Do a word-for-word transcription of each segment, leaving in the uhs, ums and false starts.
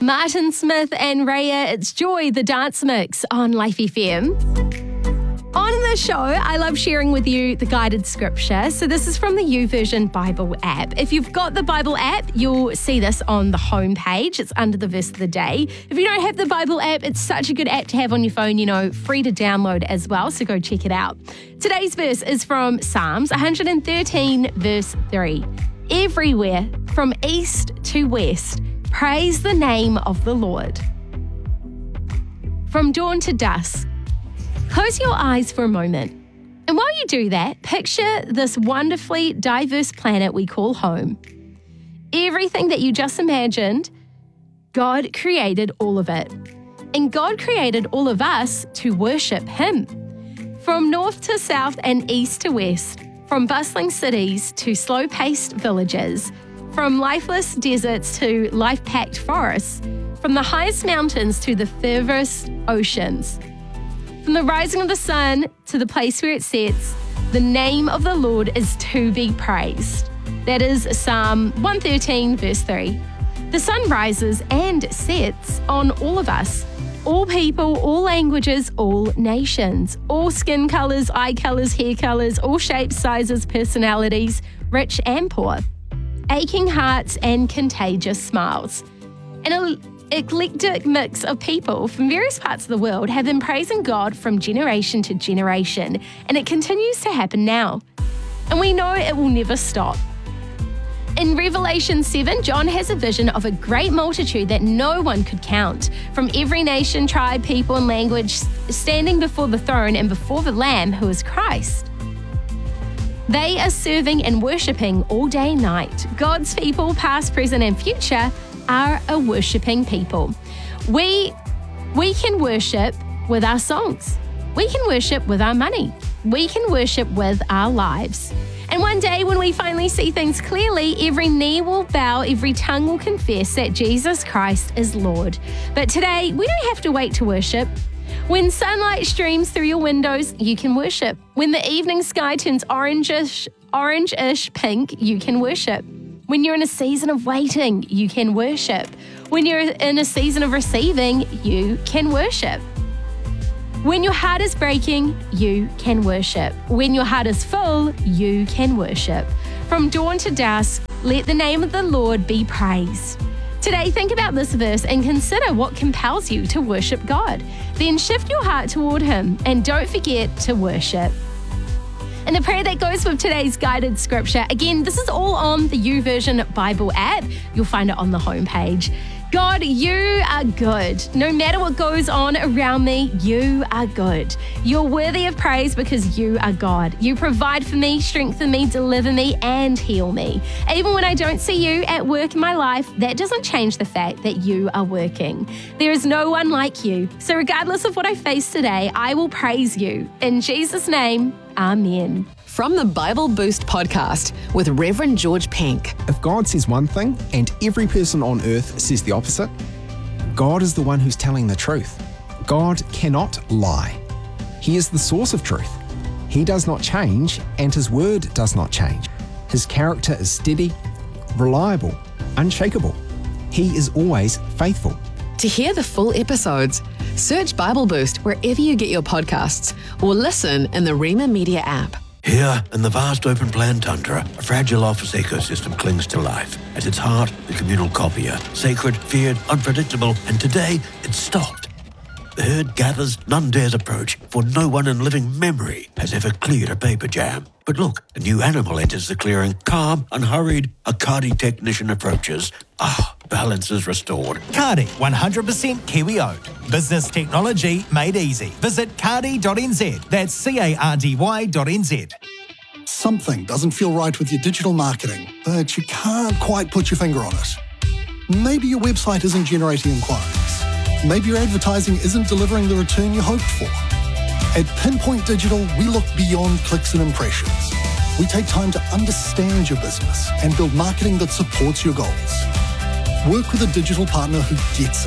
Martin Smith and Raya. It's Joy, the dance mix on Life F M. On the show, I love sharing with you the guided scripture. So this is from the YouVersion Bible app. If you've got the Bible app, you'll see this on the homepage. It's under the verse of the day. If you don't have the Bible app, it's such a good app to have on your phone, you know, free to download as well. So go check it out. Today's verse is from Psalms one thirteen, verse three. Everywhere, from east to west, praise the name of the Lord. From dawn to dusk, close your eyes for a moment. And while you do that, picture this wonderfully diverse planet we call home. Everything that you just imagined, God created all of it. And God created all of us to worship Him. From north to south and east to west, from bustling cities to slow-paced villages, from lifeless deserts to life-packed forests, from the highest mountains to the furthest oceans. From the rising of the sun to the place where it sets, the name of the Lord is to be praised. That is Psalm one thirteen, verse three. The sun rises and sets on all of us. All people, all languages, all nations, all skin colours, eye colours, hair colours, all shapes, sizes, personalities, rich and poor, aching hearts and contagious smiles. An eclectic mix of people from various parts of the world have been praising God from generation to generation, and it continues to happen now. And we know it will never stop. In Revelation seven, John has a vision of a great multitude that no one could count, from every nation, tribe, people, and language, standing before the throne and before the Lamb, who is Christ. They are serving and worshipping all day and night. God's people, past, present, and future, are a worshipping people. We, we can worship with our songs. We can worship with our money. We can worship with our lives. And one day when we finally see things clearly, every knee will bow, every tongue will confess that Jesus Christ is Lord. But today, we don't have to wait to worship. When sunlight streams through your windows, you can worship. When the evening sky turns orangish, orange-ish pink, you can worship. When you're in a season of waiting, you can worship. When you're in a season of receiving, you can worship. When your heart is breaking, you can worship. When your heart is full, you can worship. From dawn to dusk, let the name of the Lord be praised. Today, think about this verse and consider what compels you to worship God. Then shift your heart toward Him and don't forget to worship. And the prayer that goes with today's guided scripture, again, this is all on the YouVersion Bible app. You'll find it on the homepage. God, you are good. No matter what goes on around me, you are good. You're worthy of praise because you are God. You provide for me, strengthen me, deliver me, and heal me. Even when I don't see you at work in my life, that doesn't change the fact that you are working. There is no one like you. So regardless of what I face today, I will praise you. In Jesus' name, amen. From the Bible Boost podcast with Reverend George Penk. If God says one thing and every person on earth says the opposite, God is the one who's telling the truth. God cannot lie. He is the source of truth. He does not change, and His word does not change. His character is steady, reliable, unshakable. He is always faithful. To hear the full episodes, search Bible Boost wherever you get your podcasts or listen in the Rema Media app. Here, in the vast open-plan tundra, a fragile office ecosystem clings to life. At its heart, the communal copier. Sacred, feared, unpredictable, and today, it's stopped. The herd gathers, none dares approach, for no one in living memory has ever cleared a paper jam. But look, a new animal enters the clearing. Calm, unhurried, a Cardi technician approaches. Ah, balance is restored. Cardi, one hundred percent Kiwi owned. Business technology made easy. Visit cardi dot n z. That's C A R D Y dot N Z. Something doesn't feel right with your digital marketing, but you can't quite put your finger on it. Maybe your website isn't generating inquiries. Maybe your advertising isn't delivering the return you hoped for. At Pinpoint Digital, we look beyond clicks and impressions. We take time to understand your business and build marketing that supports your goals. Work with a digital partner who gets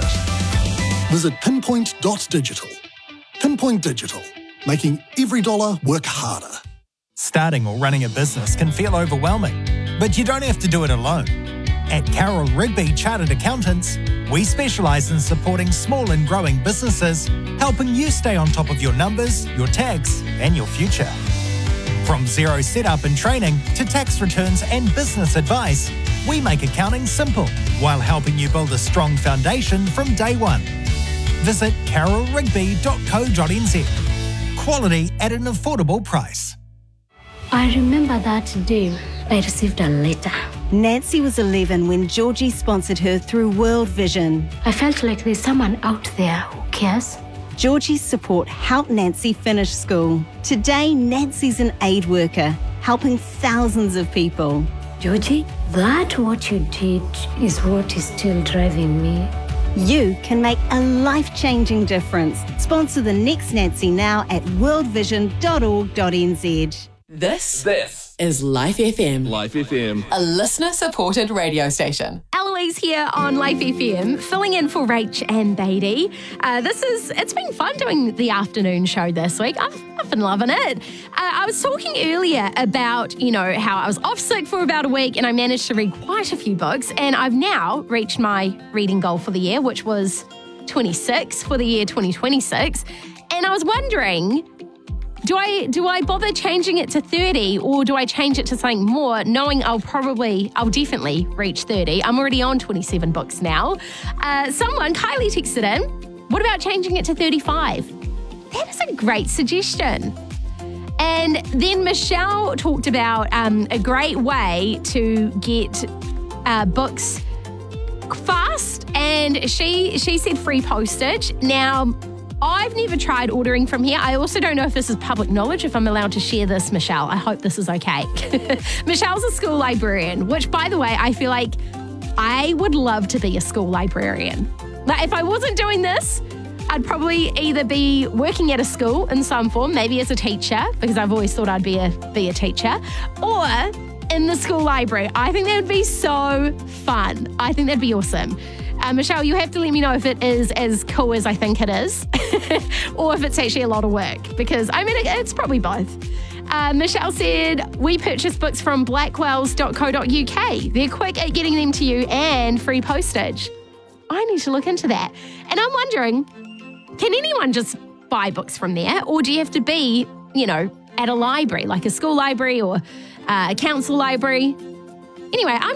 it. Visit pinpoint dot digital. Pinpoint Digital, making every dollar work harder. Starting or running a business can feel overwhelming, but you don't have to do it alone. At Carroll Rigby Chartered Accountants, we specialise in supporting small and growing businesses, helping you stay on top of your numbers, your tax, and your future. From zero setup and training to tax returns and business advice, we make accounting simple while helping you build a strong foundation from day one. Visit carroll rigby dot co dot n z. Quality at an affordable price. I remember that day I received a letter. Nancy was eleven when Georgie sponsored her through World Vision. I felt like there's someone out there who cares. Georgie's support helped Nancy finish school. Today, Nancy's an aid worker, helping thousands of people. Georgie, that what you did is what is still driving me. You can make a life-changing difference. Sponsor the next Nancy now at world vision dot org dot n z. This, This is Life F M, Life F M. a listener-supported radio station. Eloise here on Life F M, filling in for Rach and Beatty. Uh, this is, it's been fun doing the afternoon show this week. I've, I've been loving it. Uh, I was talking earlier about, you know, how I was off sick for about a week and I managed to read quite a few books, and I've now reached my reading goal for the year, which was twenty-six for the year twenty twenty-six. And I was wondering, Do I do I bother changing it to thirty, or do I change it to something more, knowing I'll probably, I'll definitely reach thirty. I'm already on twenty-seven books now. Uh, someone, Kylie texted in, what about changing it to thirty-five? That is a great suggestion. And then Michelle talked about um, a great way to get uh, books fast, and she she said free postage. Now, I've never tried ordering from here. I also don't know if this is public knowledge, if I'm allowed to share this, Michelle. I hope this is okay. Michelle's a school librarian, which, by the way, I feel like I would love to be a school librarian. Like, if I wasn't doing this, I'd probably either be working at a school in some form, maybe as a teacher, because I've always thought I'd be a, be a teacher, or in the school library. I think that would be so fun. I think that'd be awesome. Uh, Michelle, you have to let me know if it is as cool as I think it is, or if it's actually a lot of work, because, I mean, it, it's probably both. Uh, Michelle said, we purchase books from blackwells dot co dot u k. They're quick at getting them to you and free postage. I need to look into that. And I'm wondering, can anyone just buy books from there, or do you have to be, you know, at a library, like a school library or uh, a council library? Anyway, I'm